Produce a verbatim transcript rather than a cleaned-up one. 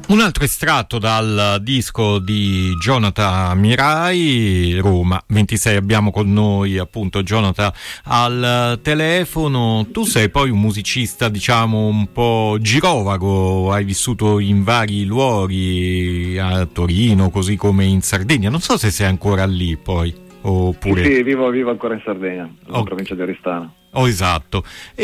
Un altro estratto dal disco di Jonathan Mirai, Roma ventisei. Abbiamo con noi appunto Jonathan al telefono. Tu sei poi un musicista, diciamo, un po' girovago, hai vissuto in vari luoghi, a Torino così come in Sardegna. Non so se sei ancora lì poi, oppure... Sì, sì, vivo, vivo ancora in Sardegna, nella oh. provincia di Oristano. Oh, esatto.